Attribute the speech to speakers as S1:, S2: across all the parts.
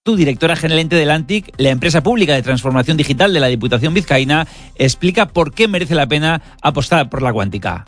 S1: Artú, directora gerente de Lantic, la empresa pública de transformación digital de la Diputación vizcaína, explica por qué merece la pena apostar por la cuántica.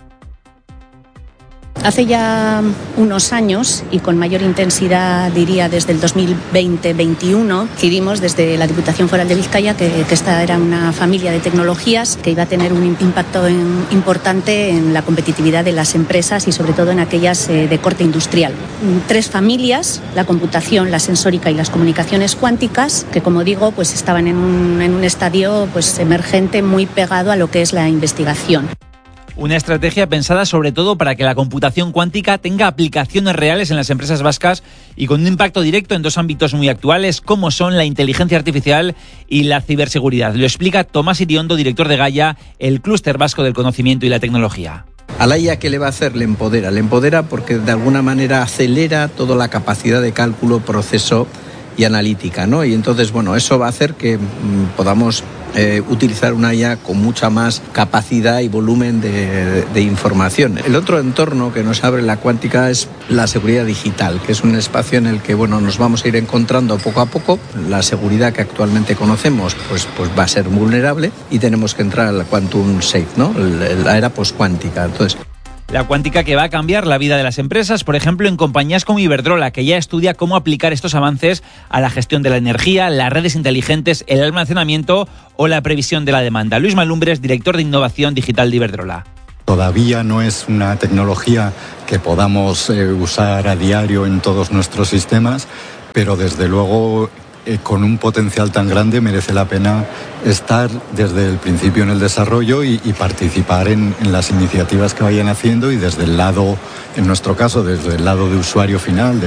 S2: Hace ya unos años, y con mayor intensidad, diría desde el 2020-21, decidimos desde la Diputación Foral de Vizcaya que esta era una familia de tecnologías que iba a tener un impacto importante en la competitividad de las empresas y sobre todo en aquellas de corte industrial. 3 familias, la computación, la sensórica y las comunicaciones cuánticas, que como digo, pues estaban en un estadio pues emergente muy pegado a lo que es la investigación.
S1: Una estrategia pensada sobre todo para que la computación cuántica tenga aplicaciones reales en las empresas vascas y con un impacto directo en 2 ámbitos muy actuales, como son la inteligencia artificial y la ciberseguridad. Lo explica Tomás Iriondo, director de Gaia, el clúster vasco del conocimiento y la tecnología.
S3: A la IA, ¿qué le va a hacer? Le empodera porque de alguna manera acelera toda la capacidad de cálculo, proceso y analítica, ¿no? Y entonces, bueno, eso va a hacer que podamos utilizar una IA con mucha más capacidad y volumen de información. El otro entorno que nos abre la cuántica es la seguridad digital, que es un espacio en el que, bueno, nos vamos a ir encontrando poco a poco. La seguridad que actualmente conocemos pues va a ser vulnerable y tenemos que entrar al quantum safe, ¿no? La era postcuántica. Entonces,
S1: la cuántica que va a cambiar la vida de las empresas, por ejemplo, en compañías como Iberdrola, que ya estudia cómo aplicar estos avances a la gestión de la energía, las redes inteligentes, el almacenamiento o la previsión de la demanda. Luis Malumbres, director de innovación digital de Iberdrola.
S4: Todavía no es una tecnología que podamos usar a diario en todos nuestros sistemas, pero desde luego con un potencial tan grande merece la pena estar desde el principio en el desarrollo y participar en las iniciativas que vayan haciendo y desde el lado, en nuestro caso, desde el lado de usuario final,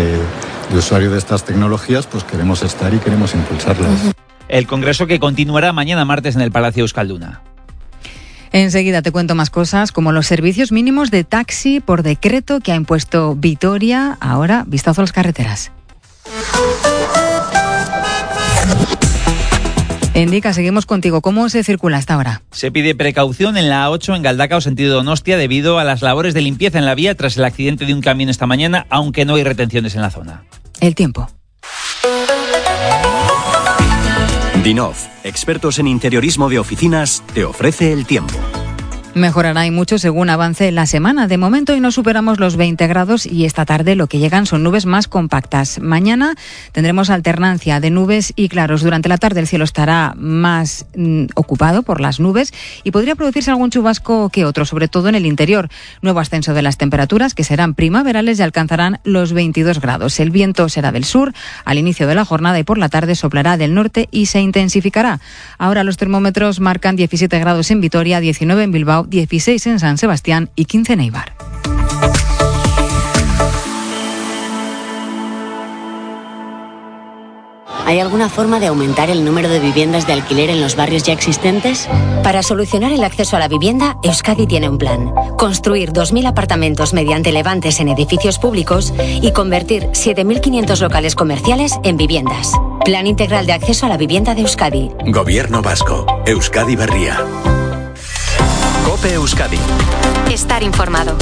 S4: de usuario de estas tecnologías, pues queremos estar y queremos impulsarlas.
S1: El congreso que continuará mañana martes en el Palacio Euskalduna.
S5: Enseguida te cuento más cosas, como los servicios mínimos de taxi por decreto que ha impuesto Vitoria. Ahora, vistazo a las carreteras. Indica, seguimos contigo. ¿Cómo se circula hasta ahora?
S1: Se pide precaución en la A8 en Galdacao, sentido Donostia, debido a las labores de limpieza en la vía tras el accidente de un camión esta mañana, aunque no hay retenciones en la zona.
S5: El tiempo.
S6: Dinov, expertos en interiorismo de oficinas, te ofrece el tiempo.
S5: Mejorará y mucho según avance la semana. De momento hoy no superamos los 20 grados y esta tarde lo que llegan son nubes más compactas. Mañana tendremos alternancia de nubes y claros. Durante la tarde el cielo estará más ocupado por las nubes y podría producirse algún chubasco que otro, sobre todo en el interior. Nuevo ascenso de las temperaturas que serán primaverales y alcanzarán los 22 grados. El viento será del sur al inicio de la jornada y por la tarde soplará del norte y se intensificará. Ahora los termómetros marcan 17 grados en Vitoria, 19 en Bilbao, 16 en San Sebastián y 15 en Eibar.
S7: ¿Hay alguna forma de aumentar el número de viviendas de alquiler en los barrios ya existentes? Para solucionar el acceso a la vivienda, Euskadi tiene un plan. Construir 2.000 apartamentos mediante levantes en edificios públicos y convertir 7.500 locales comerciales en viviendas. Plan integral de acceso a la vivienda de Euskadi.
S8: Gobierno vasco. Euskadi Berria. COPE Euskadi.
S9: Estar informado.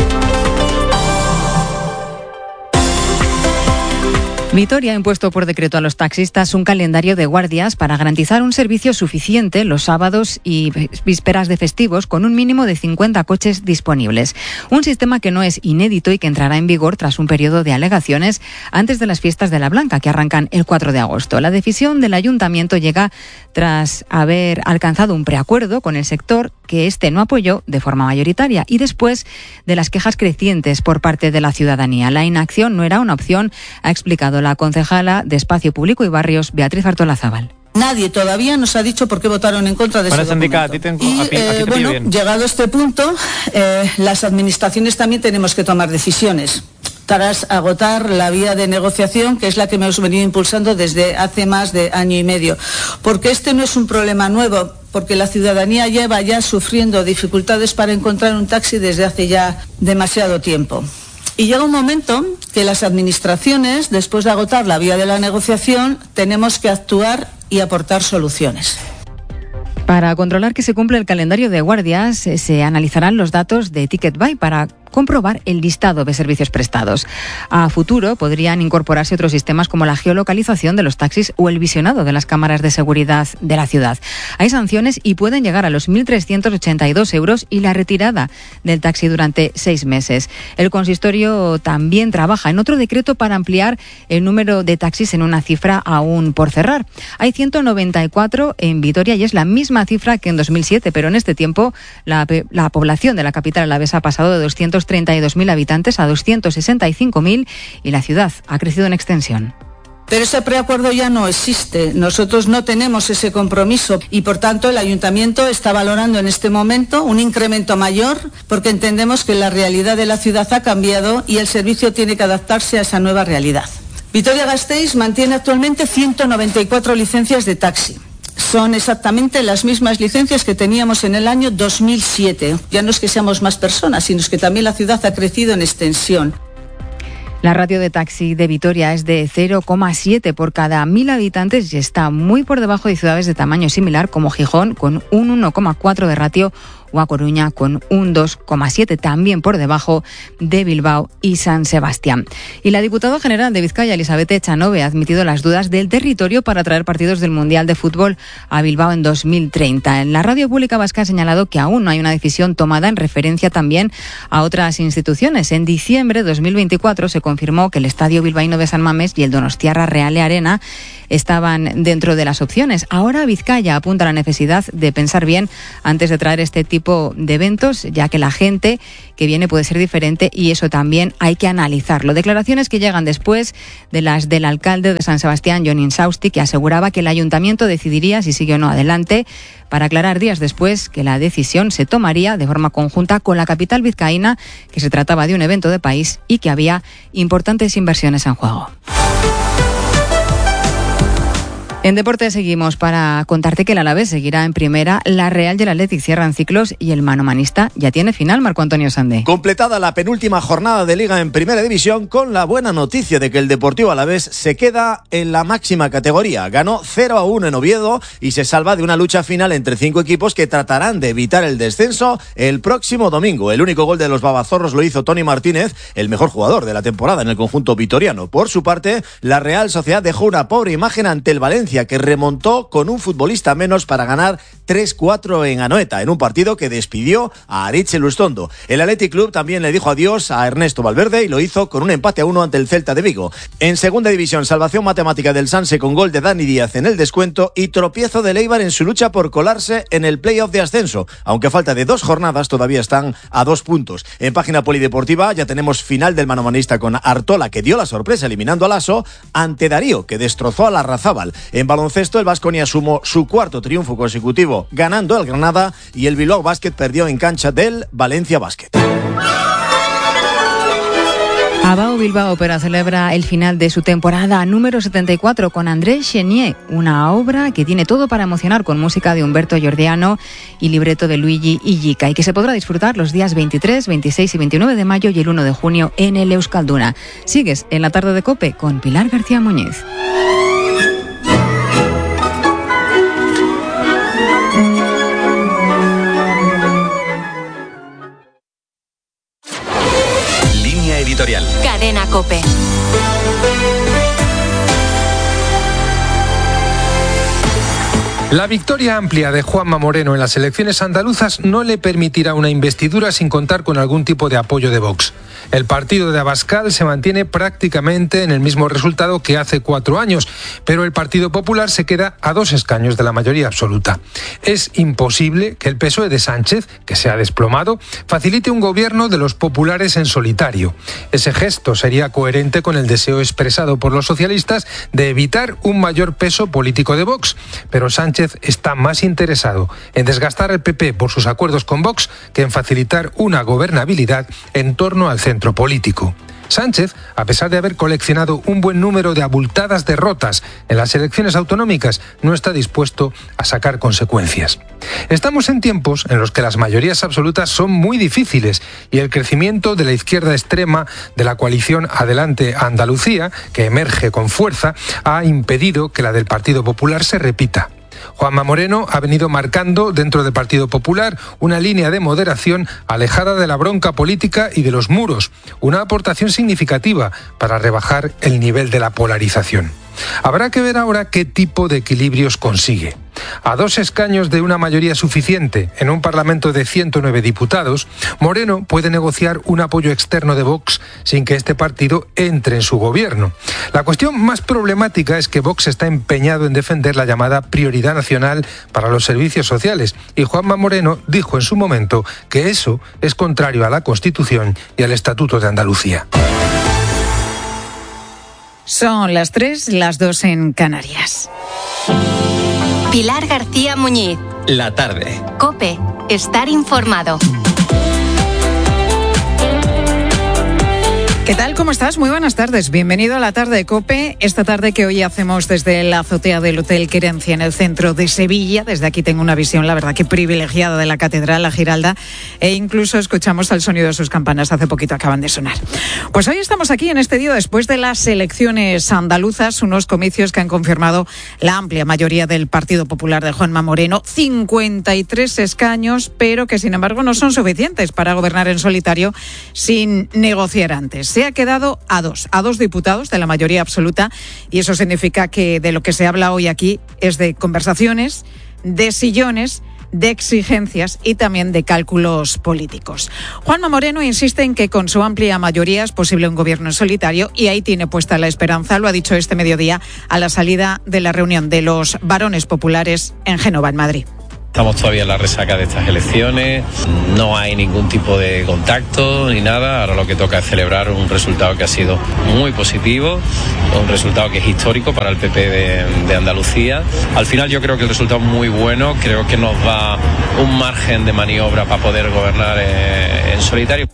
S5: Vitoria ha impuesto por decreto a los taxistas un calendario de guardias para garantizar un servicio suficiente los sábados y vísperas de festivos con un mínimo de 50 coches disponibles. Un sistema que no es inédito y que entrará en vigor tras un periodo de alegaciones antes de las fiestas de la Blanca, que arrancan el 4 de agosto. La decisión del ayuntamiento llega tras haber alcanzado un preacuerdo con el sector que este no apoyó de forma mayoritaria y después de las quejas crecientes por parte de la ciudadanía. La inacción no era una opción, ha explicado la concejala de Espacio Público y Barrios, Beatriz Artolazabal.
S10: Nadie todavía nos ha dicho por qué votaron en contra de ese documento. Llegado este punto, las administraciones también tenemos que tomar decisiones tras agotar la vía de negociación, que es la que hemos venido impulsando desde hace más de año y medio. Porque este no es un problema nuevo, porque la ciudadanía lleva ya sufriendo dificultades para encontrar un taxi desde hace ya demasiado tiempo. Y llega un momento que las administraciones, después de agotar la vía de la negociación, tenemos que actuar y aportar soluciones.
S5: Para controlar que se cumple el calendario de guardias, se analizarán los datos de TicketBuy para comprobar el listado de servicios prestados. A futuro podrían incorporarse otros sistemas como la geolocalización de los taxis o el visionado de las cámaras de seguridad de la ciudad. Hay sanciones y pueden llegar a los 1.382 euros y la retirada del taxi durante 6 meses. El consistorio también trabaja en otro decreto para ampliar el número de taxis en una cifra aún por cerrar. Hay 194 en Vitoria y es la misma cifra que en 2007, pero en este tiempo la población de la capital alavesa ha pasado de 232.000 habitantes a 265.000 y la ciudad ha crecido en extensión.
S10: Pero ese preacuerdo ya no existe. Nosotros no tenemos ese compromiso y, por tanto, el Ayuntamiento está valorando en este momento un incremento mayor porque entendemos que la realidad de la ciudad ha cambiado y el servicio tiene que adaptarse a esa nueva realidad. Vitoria-Gasteiz mantiene actualmente 194 licencias de taxi. Son exactamente las mismas licencias que teníamos en el año 2007. Ya no es que seamos más personas, sino que también la ciudad ha crecido en extensión.
S5: La ratio de taxi de Vitoria es de 0,7 por cada 1.000 habitantes y está muy por debajo de ciudades de tamaño similar como Gijón, con un 1,4 de ratio, o a Coruña con un 2,7, también por debajo de Bilbao y San Sebastián. Y la diputada general de Vizcaya, Elizabeth Echanove, ha admitido las dudas del territorio para traer partidos del Mundial de Fútbol a Bilbao en 2030. En la radio pública vasca ha señalado que aún no hay una decisión tomada en referencia también a otras instituciones. En diciembre de 2024 se confirmó que el Estadio Bilbaíno de San Mamés y el Donostiarra Reale Arena estaban dentro de las opciones. Ahora Vizcaya apunta a la necesidad de pensar bien antes de traer este tipo de eventos, ya que la gente que viene puede ser diferente y eso también hay que analizarlo. Declaraciones que llegan después de las del alcalde de San Sebastián, Jon Insausti, que aseguraba que el ayuntamiento decidiría si sigue o no adelante, para aclarar días después que la decisión se tomaría de forma conjunta con la capital vizcaína, que se trataba de un evento de país y que había importantes inversiones en juego. En deporte seguimos para contarte que el Alavés seguirá en primera, la Real y el Athletic cierran ciclos y el manomanista ya tiene final, Marco Antonio Sande.
S11: Completada la penúltima jornada de Liga en Primera División con la buena noticia de que el Deportivo Alavés se queda en la máxima categoría. Ganó 0-1 en Oviedo y se salva de una lucha final entre 5 equipos que tratarán de evitar el descenso el próximo domingo. El único gol de los babazorros lo hizo Toni Martínez, el mejor jugador de la temporada en el conjunto vitoriano. Por su parte, la Real Sociedad dejó una pobre imagen ante el Valencia, que remontó con un futbolista menos para ganar 3-4 en Anoeta, en un partido que despidió a Aritz Lustondo. El Athletic Club también le dijo adiós a Ernesto Valverde y lo hizo con un empate a 1 ante el Celta de Vigo. En segunda división, salvación matemática del Sanse con gol de Dani Díaz en el descuento y tropiezo del Eibar en su lucha por colarse en el playoff de ascenso. Aunque a falta de 2 jornadas todavía están a 2 puntos. En página polideportiva ya tenemos final del manomanista con Artola, que dio la sorpresa eliminando a Lasso, ante Darío, que destrozó a la Larrazábal. En baloncesto, el Baskonia sumó su 4º triunfo consecutivo ganando al Granada y el Bilbao Basket perdió en cancha del Valencia Basket.
S5: Abao Bilbao Ópera celebra el final de su temporada número 74 con André Chenier, una obra que tiene todo para emocionar, con música de Humberto Giordano y libreto de Luigi Illica, y que se podrá disfrutar los días 23, 26 y 29 de mayo y el 1 de junio en el Euskalduna. Sigues en la tarde de COPE con Pilar García Muñiz.
S8: Editorial.
S9: Cadena COPE.
S12: La victoria amplia de Juanma Moreno en las elecciones andaluzas no le permitirá una investidura sin contar con algún tipo de apoyo de Vox. El partido de Abascal se mantiene prácticamente en el mismo resultado que hace 4 años, pero el Partido Popular se queda a 2 escaños de la mayoría absoluta. Es imposible que el PSOE de Sánchez, que se ha desplomado, facilite un gobierno de los populares en solitario. Ese gesto sería coherente con el deseo expresado por los socialistas de evitar un mayor peso político de Vox, pero Sánchez está más interesado en desgastar al PP por sus acuerdos con Vox que en facilitar una gobernabilidad en torno al centro político. Sánchez, a pesar de haber coleccionado un buen número de abultadas derrotas en las elecciones autonómicas, no está dispuesto a sacar consecuencias. Estamos en tiempos en los que las mayorías absolutas son muy difíciles y el crecimiento de la izquierda extrema de la coalición Adelante Andalucía, que emerge con fuerza, ha impedido que la del Partido Popular se repita. Juanma Moreno ha venido marcando dentro del Partido Popular una línea de moderación alejada de la bronca política y de los muros, una aportación significativa para rebajar el nivel de la polarización. Habrá que ver ahora qué tipo de equilibrios consigue. A 2 escaños de una mayoría suficiente en un Parlamento de 109 diputados, Moreno puede negociar un apoyo externo de Vox sin que este partido entre en su gobierno. La cuestión más problemática es que Vox está empeñado en defender la llamada prioridad nacional para los servicios sociales y Juanma Moreno dijo en su momento que eso es contrario a la Constitución y al Estatuto de Andalucía.
S5: Son las 3, las 2 en Canarias.
S9: Pilar García Muñiz.
S8: La tarde.
S9: COPE. Estar informado.
S5: ¿Qué tal? ¿Cómo estás? Muy buenas tardes. Bienvenido a la tarde de COPE. Esta tarde que hoy hacemos desde la azotea del Hotel Querencia en el centro de Sevilla. Desde aquí tengo una visión, la verdad, que privilegiada de la Catedral, la Giralda. E incluso escuchamos el sonido de sus campanas. Hace poquito acaban de sonar. Pues hoy estamos aquí en este día después de las elecciones andaluzas. Unos comicios que han confirmado la amplia mayoría del Partido Popular de Juanma Moreno. 53 escaños, pero que sin embargo no son suficientes para gobernar en solitario sin negociar antes. Se ha quedado a dos diputados de la mayoría absoluta y eso significa que de lo que se habla hoy aquí es de conversaciones, de sillones, de exigencias y también de cálculos políticos. Juanma Moreno insiste en que con su amplia mayoría es posible un gobierno en solitario y ahí tiene puesta la esperanza, lo ha dicho este mediodía a la salida de la reunión de los varones populares en Génova, en Madrid.
S13: Estamos todavía en la resaca de estas elecciones, no hay ningún tipo de contacto ni nada, ahora lo que toca es celebrar un resultado que ha sido muy positivo, un resultado que es histórico para el PP de Andalucía. Al final yo creo que el resultado es muy bueno, creo que nos da un margen de maniobra para poder gobernar en solitario.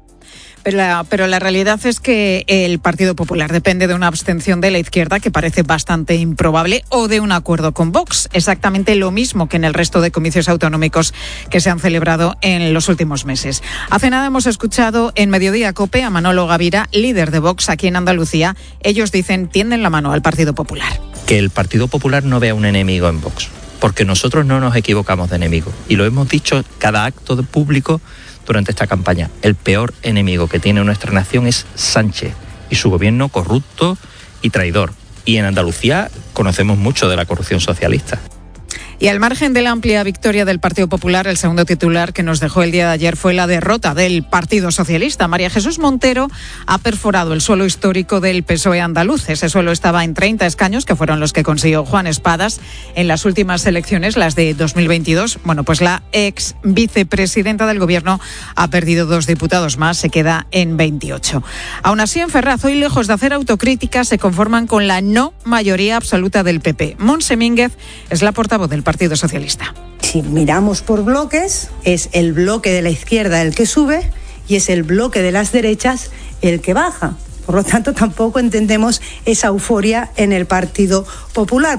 S5: Pero la realidad es que el Partido Popular depende de una abstención de la izquierda que parece bastante improbable o de un acuerdo con Vox. Exactamente lo mismo que en el resto de comicios autonómicos que se han celebrado en los últimos meses. Hace nada hemos escuchado en Mediodía COPE a Manolo Gavira, líder de Vox aquí en Andalucía. Ellos dicen, tienden la mano al Partido Popular.
S14: Que el Partido Popular no vea un enemigo en Vox, porque nosotros no nos equivocamos de enemigo. Y lo hemos dicho cada acto público durante esta campaña. El peor enemigo que tiene nuestra nación es Sánchez y su gobierno corrupto y traidor. Y en Andalucía conocemos mucho de la corrupción socialista.
S5: Y al margen de la amplia victoria del Partido Popular, el segundo titular que nos dejó el día de ayer fue la derrota del Partido Socialista. María Jesús Montero ha perforado el suelo histórico del PSOE andaluz. Ese suelo estaba en 30 escaños, que fueron los que consiguió Juan Espadas en las últimas elecciones, las de 2022. Bueno, pues la ex vicepresidenta del Gobierno ha perdido 2 diputados más, se queda en 28. Aún así, en Ferraz, hoy lejos de hacer autocrítica, se conforman con la no mayoría absoluta del PP. Montse Mínguez es la portavoz del Partido Socialista.
S15: Si miramos por bloques, es el bloque de la izquierda el que sube y es el bloque de las derechas el que baja. Por lo tanto, tampoco entendemos esa euforia en el Partido Popular.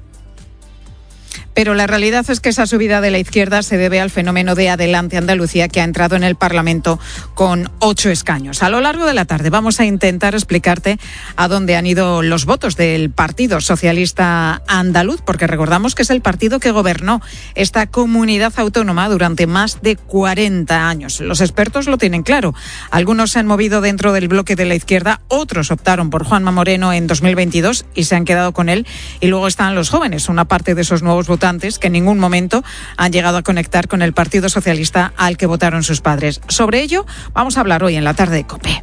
S5: Pero la realidad es que esa subida de la izquierda se debe al fenómeno de Adelante Andalucía, que ha entrado en el Parlamento con 8 escaños. A lo largo de la tarde vamos a intentar explicarte a dónde han ido los votos del Partido Socialista Andaluz, porque recordamos que es el partido que gobernó esta comunidad autónoma durante más de 40 años. Los expertos lo tienen claro. Algunos se han movido dentro del bloque de la izquierda, otros optaron por Juanma Moreno en 2022 y se han quedado con él. Y luego están los jóvenes, una parte de esos nuevos votantes que en ningún momento han llegado a conectar con el Partido Socialista al que votaron sus padres. Sobre ello vamos a hablar hoy en la tarde de COPE.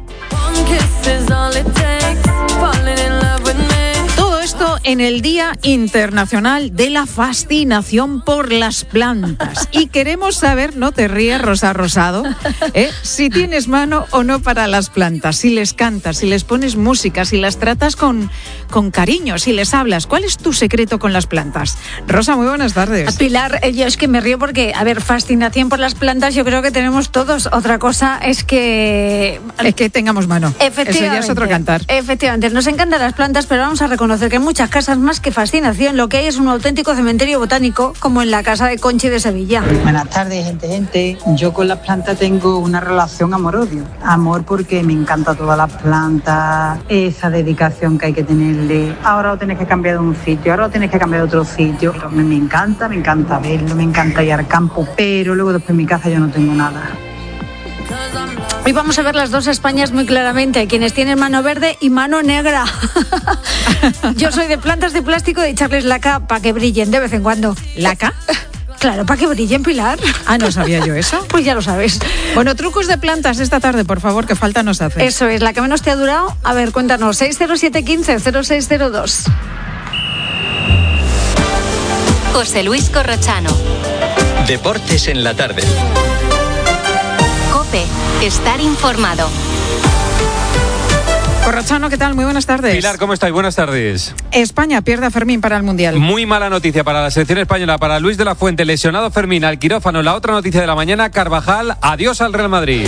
S5: Todo esto en el Día Internacional de la Fascinación por las Plantas. Y queremos saber, no te rías, Rosa Rosado, si tienes mano o no para las plantas, si les cantas, si les pones música, si las tratas con cariño, si les hablas. ¿Cuál es tu secreto con las plantas? Rosa, muy buenas tardes.
S16: Pilar, yo es que me río porque, a ver, fascinación por las plantas yo creo que tenemos todos. Otra cosa es que
S5: tengamos mano.
S16: Efectivamente.
S5: Eso ya es otro cantar.
S16: Efectivamente, nos encantan las plantas, pero vamos a reconocer que en muchas casas casas más que fascinación. Lo que hay es un auténtico cementerio botánico, como en la casa de Conchi de Sevilla.
S17: Buenas tardes, gente. Yo con las plantas tengo una relación amor-odio. Amor porque me encanta todas las plantas, esa dedicación que hay que tenerle. Ahora lo tienes que cambiar de un sitio, ahora lo tienes que cambiar de otro sitio. Pero me encanta verlo, me encanta ir al campo, pero luego después en mi casa yo no tengo nada.
S16: Hoy vamos a ver las dos Españas muy claramente, quienes tienen mano verde y mano negra. Yo soy de plantas de plástico, de echarles laca para que brillen de vez en cuando.
S5: ¿Laca?
S16: Claro, para que brillen, Pilar.
S5: Ah, no sabía yo eso.
S16: Pues ya lo sabes.
S5: Bueno, trucos de plantas esta tarde, por favor, que falta nos hace.
S16: Eso es, la que menos te ha durado. A ver, cuéntanos, 60715-0602.
S9: José Luis Corrochano.
S8: Deportes en la tarde.
S9: COPE. Estar informado.
S5: Corrochano, ¿qué tal? Muy buenas tardes.
S18: Pilar, ¿cómo estáis? Buenas tardes.
S5: España pierde a Fermín para el Mundial.
S18: Muy mala noticia para la selección española, para Luis de la Fuente, lesionado Fermín al quirófano. La otra noticia de la mañana, Carvajal, adiós al Real Madrid.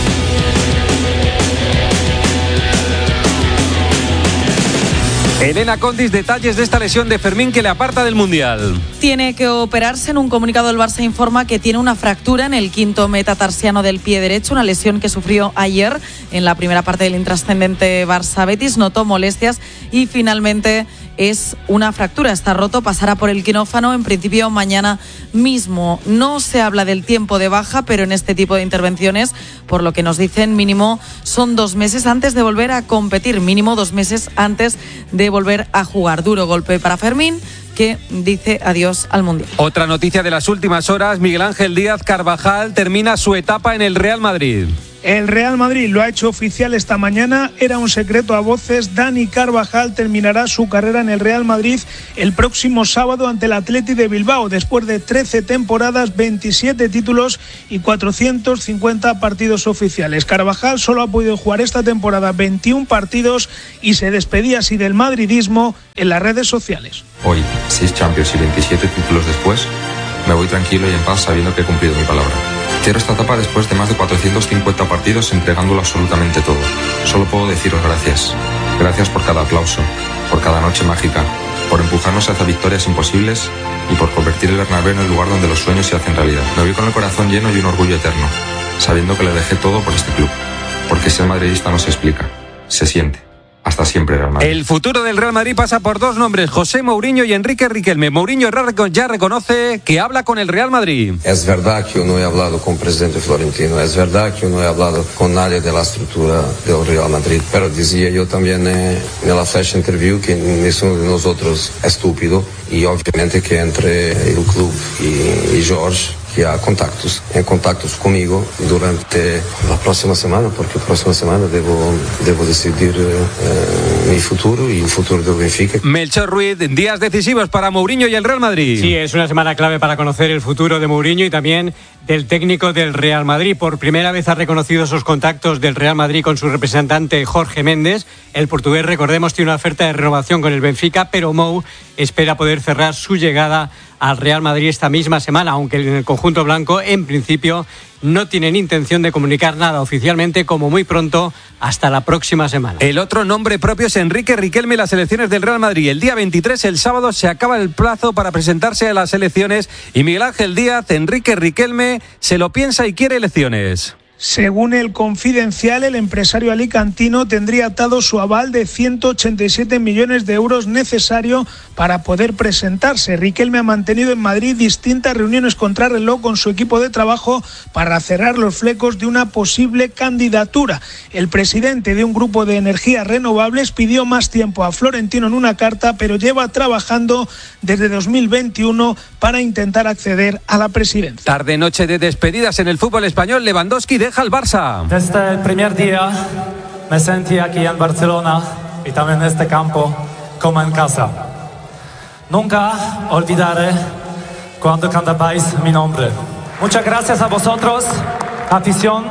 S18: Elena Condis, detalles de esta lesión de Fermín que le aparta del Mundial.
S19: Tiene que operarse. En un comunicado el Barça informa que tiene una fractura en el quinto metatarsiano del pie derecho, una lesión que sufrió ayer en la primera parte del intrascendente Barça-Betis. Notó molestias y finalmente es una fractura. Está roto, pasará por el quirófano en principio mañana mismo. No se habla del tiempo de baja, pero en este tipo de intervenciones, por lo que nos dicen, mínimo son 2 meses antes de volver a competir, mínimo 2 meses antes de volver a jugar. Duro golpe para Fermín, que dice adiós al Mundial.
S18: Otra noticia de las últimas horas, Miguel Ángel Díaz Carvajal termina su etapa en el Real Madrid.
S20: El Real Madrid lo ha hecho oficial esta mañana, era un secreto a voces. Dani Carvajal terminará su carrera en el Real Madrid el próximo sábado ante el Athletic de Bilbao, después de 13 temporadas, 27 títulos y 450 partidos oficiales. Carvajal solo ha podido jugar esta temporada 21 partidos y se despedía así del madridismo en las redes sociales.
S21: Hoy, 6 Champions y 27 títulos después, me voy tranquilo y en paz sabiendo que he cumplido mi palabra. Cierro esta etapa después de más de 450 partidos entregándolo absolutamente todo. Solo puedo deciros gracias. Gracias por cada aplauso, por cada noche mágica, por empujarnos hacia victorias imposibles y por convertir el Bernabéu en el lugar donde los sueños se hacen realidad. Me voy con el corazón lleno y un orgullo eterno, sabiendo que le dejé todo por este club. Porque ser madridista no se explica, se siente. Hasta siempre, Real Madrid.
S18: El futuro del Real Madrid pasa por 2 nombres, José Mourinho y Enrique Riquelme. Mourinho ya reconoce que habla con el Real Madrid.
S22: Es verdad que yo no he hablado con el presidente Florentino, es verdad que yo no he hablado con nadie de la estructura del Real Madrid, pero decía yo también en la flash interview que ninguno de nosotros es estúpido y obviamente que entre el club y Jorge, que ha contactos conmigo durante la próxima semana, porque la próxima semana debo decidir mi futuro y el futuro del Benfica.
S18: Melchor Ruiz, días decisivos para Mourinho y el Real Madrid.
S23: Sí, es una semana clave para conocer el futuro de Mourinho y también del técnico del Real Madrid. Por primera vez ha reconocido esos contactos del Real Madrid con su representante Jorge Méndez. El portugués, recordemos, tiene una oferta de renovación con el Benfica, pero Mou espera poder cerrar su llegada al Real Madrid esta misma semana, aunque en el conjunto blanco en principio no tienen intención de comunicar nada oficialmente, como muy pronto hasta la próxima semana.
S18: El otro nombre propio es Enrique Riquelme y las elecciones del Real Madrid. El día 23, el sábado, se acaba el plazo para presentarse a las elecciones y Miguel Ángel Díaz, Enrique Riquelme, se lo piensa y quiere elecciones.
S20: Según el Confidencial, el empresario alicantino tendría atado su aval de 187 millones de euros necesario para poder presentarse. Riquelme ha mantenido en Madrid distintas reuniones contrarreloj con su equipo de trabajo para cerrar los flecos de una posible candidatura. El presidente de un grupo de energías renovables pidió más tiempo a Florentino en una carta, pero lleva trabajando desde 2021 para intentar acceder a la presidencia.
S18: Tarde-noche de despedidas en el fútbol español. Lewandowski deja el Barça.
S24: Desde el primer día me sentí aquí en Barcelona y también en este campo como en casa. Nunca olvidaré cuando cantabais mi nombre. Muchas gracias a vosotros, afición.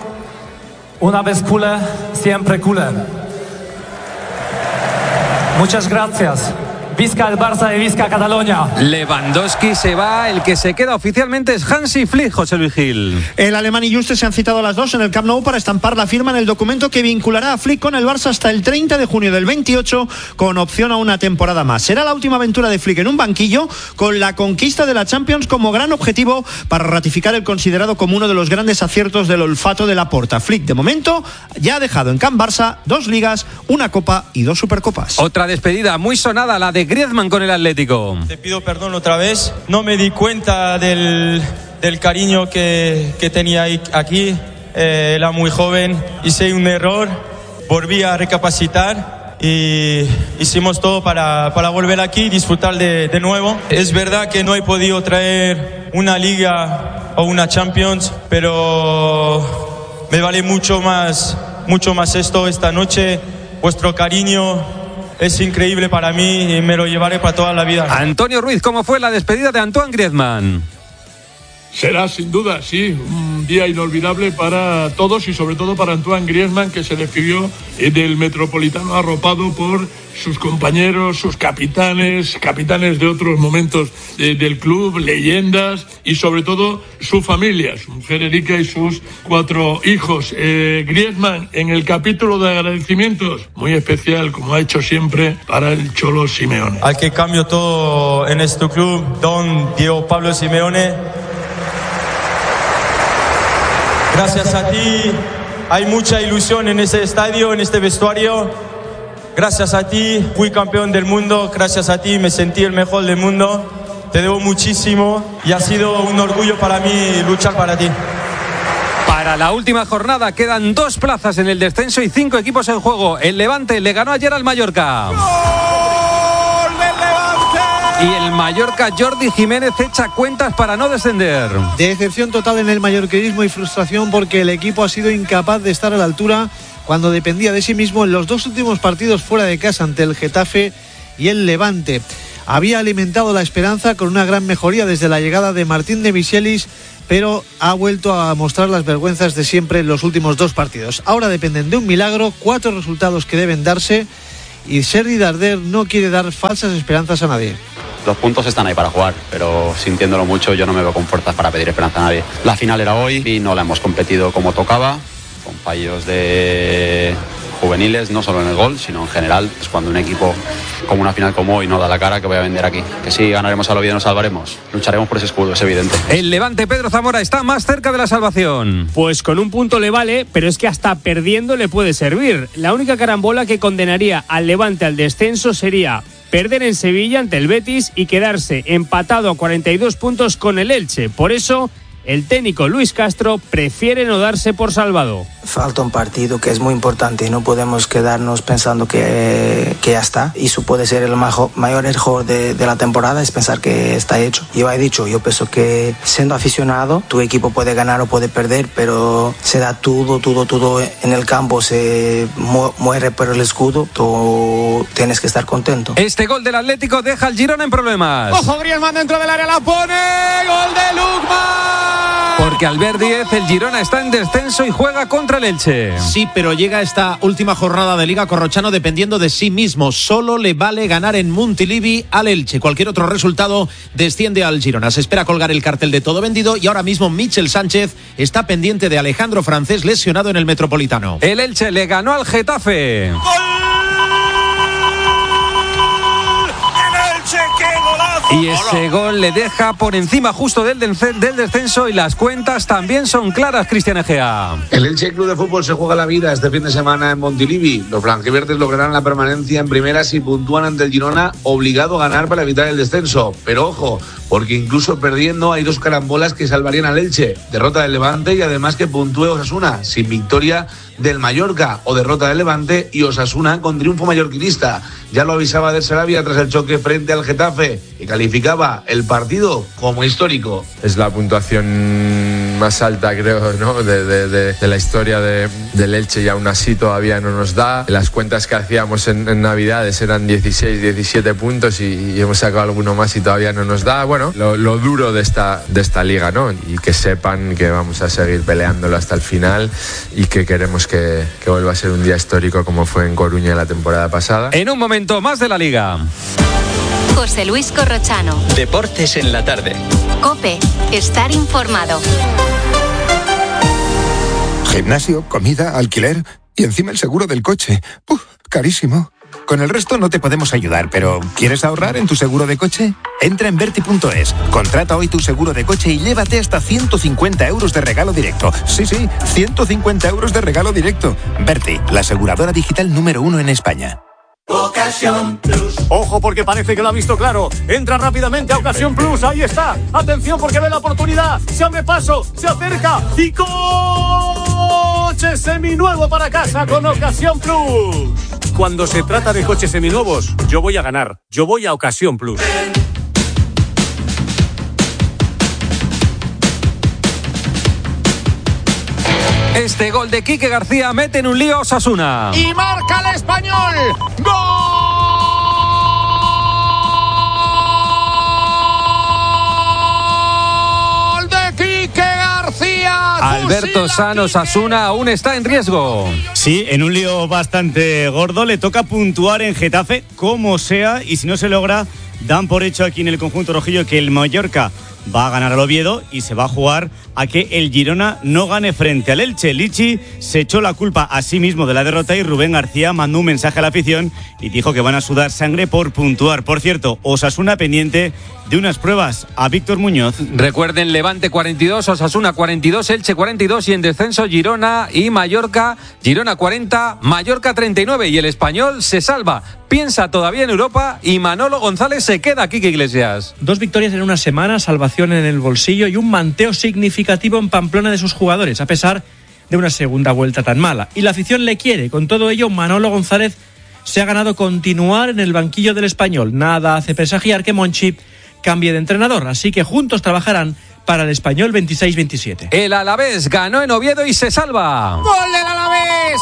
S24: Una vez culé, siempre culé. Muchas gracias Visca el Barça y Visca Cataluña.
S18: Lewandowski se va, el que se queda oficialmente es Hansi Flick, José Luis Gil.
S1: El alemán y Juste se han citado a las 2 en el Camp Nou para estampar la firma en el documento que vinculará a Flick con el Barça hasta el 30 de junio del 28, con opción a una temporada más. Será la última aventura de Flick en un banquillo, con la conquista de la Champions como gran objetivo para ratificar el considerado como uno de los grandes aciertos del olfato de Laporta. Flick, de momento, ya ha dejado en Camp Barça 2 ligas, una copa y 2 supercopas.
S18: Otra despedida muy sonada, la de Griezmann con el Atlético.
S2: Te pido perdón otra vez. No me di cuenta del cariño que tenía aquí. Era muy joven. Hice un error. Volví a recapacitar. Y hicimos todo para volver aquí y disfrutar de nuevo. Es verdad que no he podido traer una liga o una Champions, pero me vale mucho más esto esta noche. Vuestro cariño es increíble para mí y me lo llevaré para toda la vida.
S18: Antonio Ruiz, ¿cómo fue la despedida de Antoine Griezmann?
S3: Será sin duda, sí, un día inolvidable para todos y sobre todo para Antoine Griezmann, que se despidió del Metropolitano arropado por sus compañeros, sus capitanes de otros momentos del club, leyendas y sobre todo su familia, su mujer Erika y sus 4 hijos. Griezmann, en el capítulo de agradecimientos, muy especial, como ha hecho siempre, para el Cholo Simeone.
S2: Al que cambio todo en este club, don Diego Pablo Simeone. Gracias a ti, hay mucha ilusión en este estadio, en este vestuario. Gracias a ti, fui campeón del mundo. Gracias a ti, me sentí el mejor del mundo. Te debo muchísimo y ha sido un orgullo para mí luchar para ti.
S18: Para la última jornada quedan 2 plazas en el descenso y 5 equipos en juego. El Levante le ganó ayer al Mallorca. Y el Mallorca, Jordi Jiménez, echa cuentas para no descender.
S4: Decepción total en el mallorquinismo y frustración porque el equipo ha sido incapaz de estar a la altura cuando dependía de sí mismo en los 2 últimos partidos fuera de casa ante el Getafe y el Levante. Había alimentado la esperanza con una gran mejoría desde la llegada de Martín de Michelis, pero ha vuelto a mostrar las vergüenzas de siempre en los últimos 2 partidos. Ahora dependen de un milagro, 4 resultados que deben darse y Sergi Darder no quiere dar falsas esperanzas a nadie.
S25: Los puntos están ahí para jugar, pero sintiéndolo mucho yo no me veo con fuerzas para pedir esperanza a nadie. La final era hoy y no la hemos competido como tocaba, con fallos de juveniles, no solo en el gol, sino en general. Es cuando un equipo como una final como hoy no da la cara que voy a vender aquí. Que sí, ganaremos a lo bien, nos salvaremos. Lucharemos por ese escudo, es evidente.
S18: El Levante, Pedro Zamora, está más cerca de la salvación.
S26: Pues con un punto le vale, pero es que hasta perdiendo le puede servir. La única carambola que condenaría al Levante al descenso sería perder en Sevilla ante el Betis y quedarse empatado a 42 puntos con el Elche. Por eso, el técnico Luis Castro prefiere no darse por salvado.
S27: Falta un partido que es muy importante y no podemos quedarnos pensando que ya está. Y eso puede ser el mayor error de la temporada, es pensar que está hecho. Yo he dicho, yo pienso que siendo aficionado, tu equipo puede ganar o puede perder, pero se da todo en el campo, se muere por el escudo, tú tienes que estar contento.
S18: Este gol del Atlético deja al Girona en problemas.
S28: Ojo, Griezmann dentro del área, la pone, gol de Lukman.
S18: Porque al ver 10, el Girona está en descenso y juega contra el Elche.
S29: Sí, pero llega esta última jornada de Liga Corrochano dependiendo de sí mismo. Solo le vale ganar en Montilivi al Elche. Cualquier otro resultado desciende al Girona. Se espera colgar el cartel de todo vendido y ahora mismo Michel Sánchez está pendiente de Alejandro Francés, lesionado en el Metropolitano.
S18: El Elche le ganó al Getafe. Y ese gol le deja por encima justo del descenso y las cuentas también son claras, Cristian Egea.
S30: El Elche Club de Fútbol se juega la vida este fin de semana en Montilivi. Los blanquiverdes lograrán la permanencia en primera si puntúan ante el Girona, obligado a ganar para evitar el descenso. Pero ojo, porque incluso perdiendo hay 2 carambolas que salvarían al Elche. Derrota del Levante y además que puntúe Osasuna, sin victoria del Mallorca, o derrota del Levante y Osasuna con triunfo mallorquinista. Ya lo avisaba de Sarabia tras el choque frente al Getafe y calificaba el partido como histórico.
S31: Es la puntuación más alta, creo, ¿no? de la historia del Elche, y aún así todavía no nos da. Las cuentas que hacíamos en Navidades eran 16, 17 puntos y hemos sacado alguno más y todavía no nos da. Bueno, lo duro de esta liga, ¿no? Y que sepan que vamos a seguir peleándolo hasta el final y que queremos que vuelva a ser un día histórico como fue en Coruña la temporada pasada.
S18: En un momento más de la Liga.
S9: José Luis Corrochano.
S6: Deportes en la tarde.
S9: COPE. Estar informado.
S7: Gimnasio, comida, alquiler y encima el seguro del coche. Carísimo. Con el resto no te podemos ayudar, pero ¿quieres ahorrar en tu seguro de coche? Entra en Verti.es, contrata hoy tu seguro de coche y llévate hasta 150 euros de regalo directo. Sí, 150 euros de regalo directo. Verti, la aseguradora digital número 1 en España.
S8: Ocasión Plus. Ojo, porque parece que lo ha visto claro. Entra rápidamente a Ocasión Plus. Ahí está. Atención, porque ve la oportunidad. Se abre paso, se acerca y coche seminuevo para casa con Ocasión Plus. Cuando se trata de coches seminuevos, yo voy a ganar. Yo voy a Ocasión Plus.
S18: Este gol de Quique García mete en un lío a Osasuna.
S28: Y marca el Español. ¡Gol de Quique García!
S18: Alberto Sano, Osasuna aún está en riesgo.
S10: Sí, en un lío bastante gordo. Le toca puntuar en Getafe como sea, y si no se logra, dan por hecho aquí en el conjunto rojillo que el Mallorca va a ganar al Oviedo y se va a jugar a que el Girona no gane frente al Elche. Lichi se echó la culpa a sí mismo de la derrota y Rubén García mandó un mensaje a la afición y dijo que van a sudar sangre por puntuar. Por cierto, Osasuna pendiente de unas pruebas a Víctor Muñoz.
S18: Recuerden, Levante 42, Osasuna 42, Elche 42 y en descenso Girona y Mallorca. Girona 40, Mallorca 39 y el Español se salva. Piensa todavía en Europa y Manolo González se queda. Quique Iglesias.
S11: 2 victorias en una semana, salvación en el bolsillo y un manteo significativo en Pamplona de sus jugadores, a pesar de una segunda vuelta tan mala. Y la afición le quiere. Con todo ello, Manolo González se ha ganado continuar en el banquillo del Español. Nada hace presagiar que Monchi cambie de entrenador, así que juntos trabajarán para el Español 26-27.
S18: El Alavés ganó en Oviedo y se salva.
S28: ¡Gol del Alavés!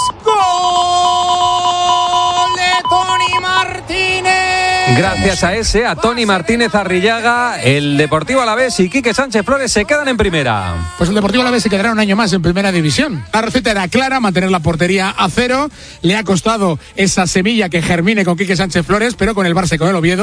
S28: ¡Gol de Toni Martínez!
S18: Gracias a Toni Martínez Arrillaga, el Deportivo Alavés y Quique Sánchez Flores se quedan en primera.
S12: Pues el Deportivo Alavés se quedará un año más en primera división. La receta era clara, mantener la portería a cero. Le ha costado esa semilla que germine con Quique Sánchez Flores, pero con el Barça y con el Oviedo